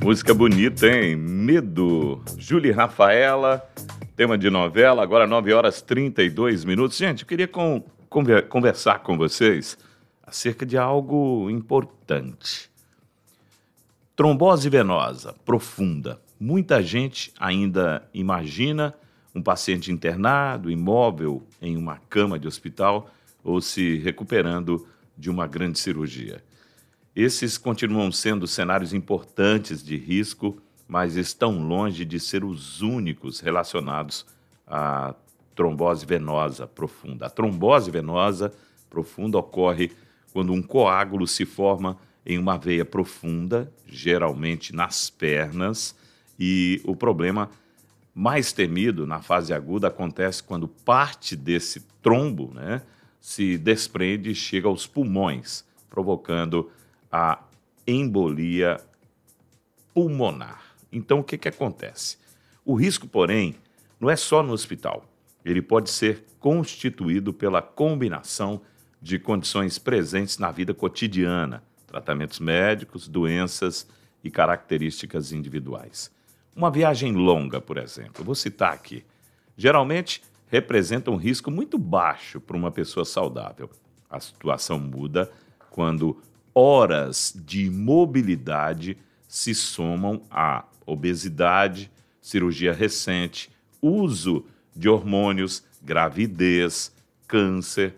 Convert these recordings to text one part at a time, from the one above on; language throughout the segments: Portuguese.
Música bonita, hein? Medo. Júlia e Rafaela, tema de novela, agora 9h32. Gente, eu queria conversar com vocês acerca de algo importante. Trombose venosa profunda. Muita gente ainda imagina um paciente internado, imóvel, em uma cama de hospital ou se recuperando de uma grande cirurgia. Esses continuam sendo cenários importantes de risco, mas estão longe de ser os únicos relacionados à trombose venosa profunda. A trombose venosa profunda ocorre quando um coágulo se forma em uma veia profunda, geralmente nas pernas, e o problema mais temido na fase aguda acontece quando parte desse trombo, se desprende e chega aos pulmões, provocando a embolia pulmonar. Então, o que acontece? O risco, porém, não é só no hospital. Ele pode ser constituído pela combinação de condições presentes na vida cotidiana, tratamentos médicos, doenças e características individuais. Uma viagem longa, por exemplo, vou citar aqui, geralmente representa um risco muito baixo para uma pessoa saudável. A situação muda quando horas de imobilidade se somam à obesidade, cirurgia recente, uso de hormônios, gravidez, câncer,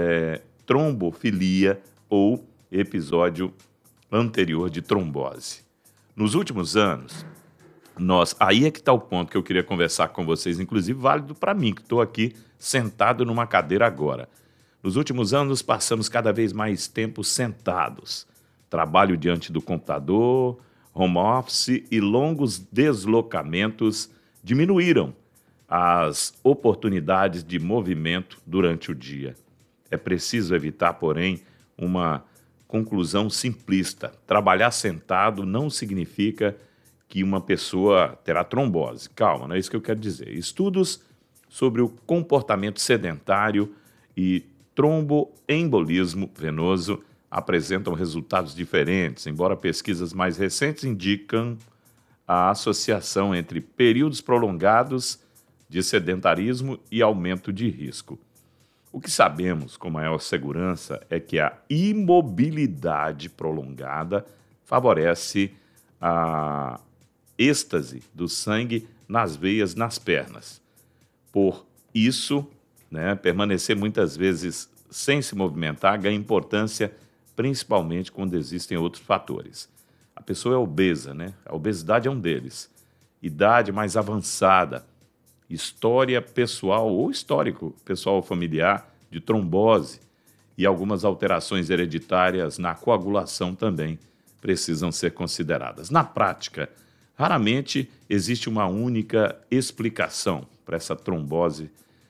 trombofilia ou episódio anterior de trombose. Nos últimos anos, aí é que está o ponto que eu queria conversar com vocês, inclusive válido para mim, que estou aqui sentado numa cadeira agora. Nos últimos anos, passamos cada vez mais tempo sentados. Trabalho diante do computador, home office e longos deslocamentos diminuíram as oportunidades de movimento durante o dia. É preciso evitar, porém, uma conclusão simplista. Trabalhar sentado não significa que uma pessoa terá trombose. Calma, não é isso que eu quero dizer. Estudos sobre o comportamento sedentário e tromboembolismo venoso apresentam resultados diferentes, embora pesquisas mais recentes indicam a associação entre períodos prolongados de sedentarismo e aumento de risco. O que sabemos com maior segurança é que a imobilidade prolongada favorece a êxtase do sangue nas veias nas pernas. Por isso, permanecer muitas vezes sem se movimentar ganha importância, principalmente quando existem outros fatores. A pessoa é obesa, A obesidade é um deles. Idade mais avançada, história pessoal ou histórico pessoal ou familiar de trombose e algumas alterações hereditárias na coagulação também precisam ser consideradas. Na prática, raramente existe uma única explicação para essa trombose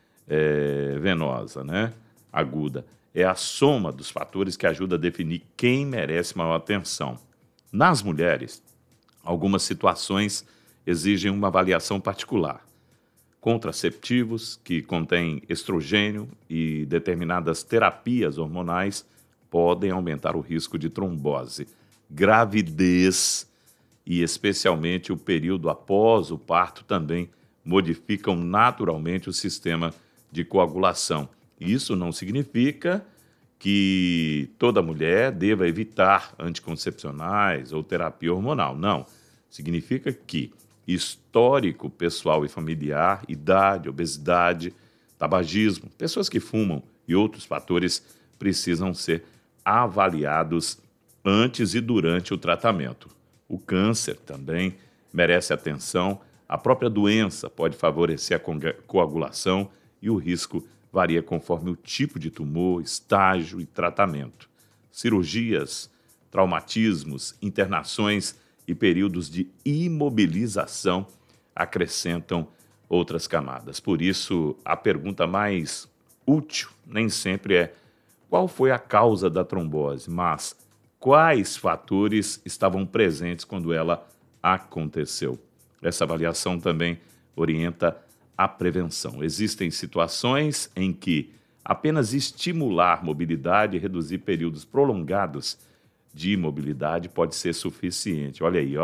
venosa, aguda. É a soma dos fatores que ajuda a definir quem merece maior atenção. Nas mulheres, algumas situações exigem uma avaliação particular. Contraceptivos, que contêm estrogênio e determinadas terapias hormonais, podem aumentar o risco de trombose. Gravidez e especialmente o período após o parto também modificam naturalmente o sistema de coagulação. Isso não significa que toda mulher deva evitar anticoncepcionais ou terapia hormonal. Não. Significa que histórico pessoal e familiar, idade, obesidade, tabagismo, pessoas que fumam e outros fatores precisam ser avaliados antes e durante o tratamento. O câncer também merece atenção. A própria doença pode favorecer a coagulação e o risco varia conforme o tipo de tumor, estágio e tratamento. Cirurgias, traumatismos, internações e períodos de imobilização acrescentam outras camadas. Por isso, a pergunta mais útil nem sempre é qual foi a causa da trombose, mas quais fatores estavam presentes quando ela aconteceu. Essa avaliação também orienta a prevenção. Existem situações em que apenas estimular mobilidade e reduzir períodos prolongados de imobilidade pode ser suficiente. Olha aí,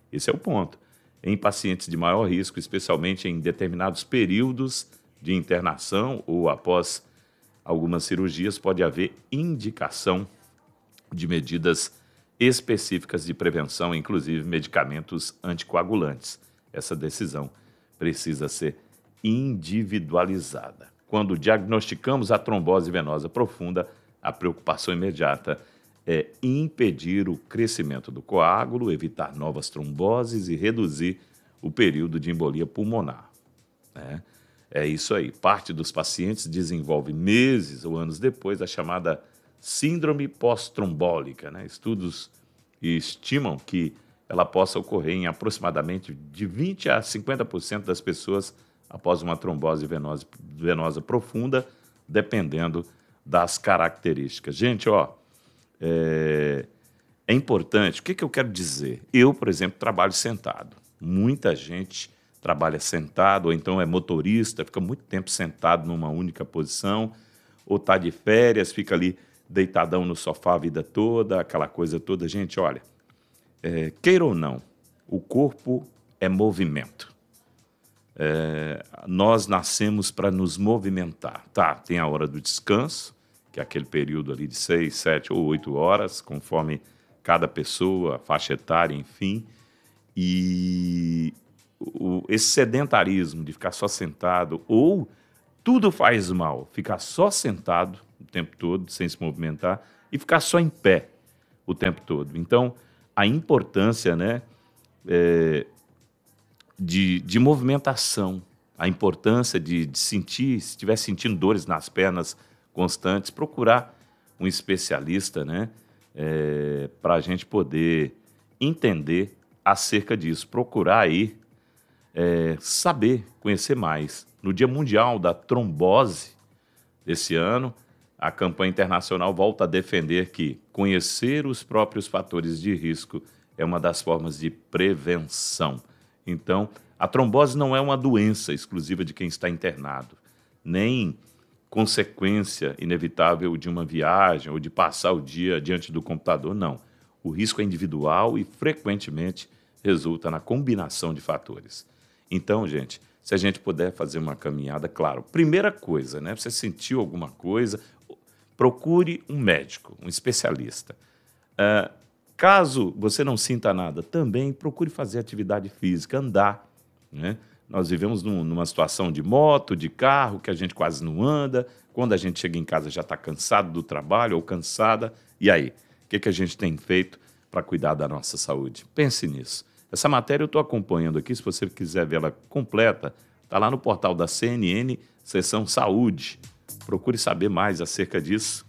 Esse é o ponto. Em pacientes de maior risco, especialmente em determinados períodos de internação ou após algumas cirurgias, pode haver indicação de medidas específicas de prevenção, inclusive medicamentos anticoagulantes. Essa decisão precisa ser individualizada. Quando diagnosticamos a trombose venosa profunda, a preocupação imediata é impedir o crescimento do coágulo, evitar novas tromboses e reduzir o período de embolia pulmonar. Né? É isso aí. Parte dos pacientes desenvolve meses ou anos depois a chamada síndrome pós-trombólica. Né? Estudos estimam que ela possa ocorrer em aproximadamente de 20% a 50% das pessoas após uma trombose venosa profunda, dependendo das características. Gente, é importante. O que eu quero dizer? Eu, por exemplo, trabalho sentado. Muita gente trabalha sentado, ou então é motorista, fica muito tempo sentado numa única posição, ou está de férias, fica ali deitadão no sofá a vida toda, aquela coisa toda. Gente, olha, queira ou não, o corpo é movimento. Nós nascemos para nos movimentar. Tá, tem a hora do descanso, que é aquele período ali de 6, 7 ou 8 horas, conforme cada pessoa, faixa etária, enfim. E esse sedentarismo de ficar só sentado, ou tudo faz mal, ficar só sentado o tempo todo, sem se movimentar, e ficar só em pé o tempo todo. Então, a importância, né, de movimentação, a importância de sentir, se estiver sentindo dores nas pernas constantes, procurar um especialista, né, para a gente poder entender acerca disso, procurar aí saber, conhecer mais. No Dia Mundial da Trombose desse ano, a campanha internacional volta a defender que conhecer os próprios fatores de risco é uma das formas de prevenção. Então, a trombose não é uma doença exclusiva de quem está internado, nem consequência inevitável de uma viagem ou de passar o dia diante do computador, não. O risco é individual e, frequentemente, resulta na combinação de fatores. Então, gente, se a gente puder fazer uma caminhada, claro, primeira coisa, né? Você sentiu alguma coisa, procure um médico, um especialista. Caso você não sinta nada, também procure fazer atividade física, andar. Né? Nós vivemos numa situação de moto, de carro, que a gente quase não anda. Quando a gente chega em casa já está cansado do trabalho ou cansada. E aí, o que a gente tem feito para cuidar da nossa saúde? Pense nisso. Essa matéria eu estou acompanhando aqui, se você quiser vê-la completa, está lá no portal da CNN, seção Saúde. Procure saber mais acerca disso.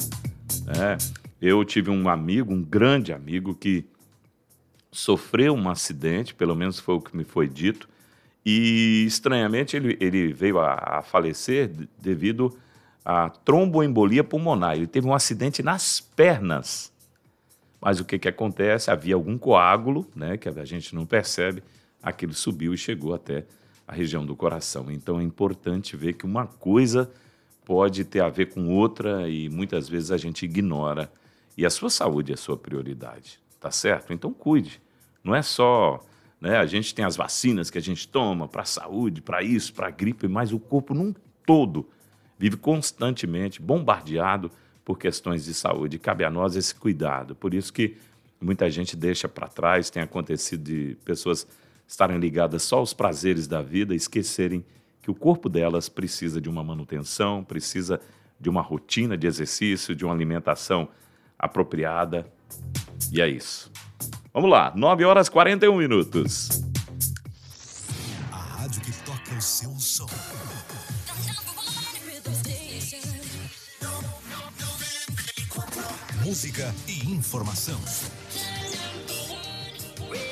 Eu tive um amigo, um grande amigo, que sofreu um acidente, pelo menos foi o que me foi dito, e estranhamente ele veio a falecer devido a tromboembolia pulmonar. Ele teve um acidente nas pernas. Mas o que acontece? Havia algum coágulo, né, que a gente não percebe, aquilo subiu e chegou até a região do coração. Então é importante ver que uma coisa pode ter a ver com outra e muitas vezes a gente ignora. E a sua saúde é a sua prioridade, tá certo? Então cuide. Não é só, né, a gente tem as vacinas que a gente toma para a saúde, para isso, para a gripe, mas o corpo num todo vive constantemente bombardeado por questões de saúde. Cabe a nós esse cuidado. Por isso que muita gente deixa para trás, tem acontecido de pessoas estarem ligadas só aos prazeres da vida e esquecerem que o corpo delas precisa de uma manutenção, precisa de uma rotina de exercício, de uma alimentação apropriada. E é isso. Vamos lá, 9h41. A rádio que toca o seu som. Música e informação.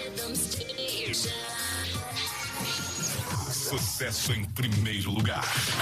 Sucesso em primeiro lugar.